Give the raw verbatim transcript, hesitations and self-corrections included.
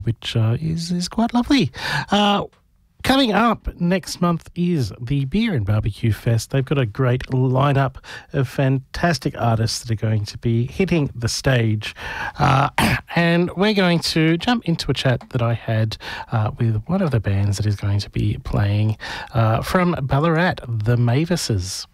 which uh, is, is quite lovely. Uh, Coming up next month is the Beer and Barbecue Fest. They've got a great lineup of fantastic artists that are going to be hitting the stage. Uh, and we're going to jump into a chat that I had uh, with one of the bands that is going to be playing uh, from Ballarat, the Mavises.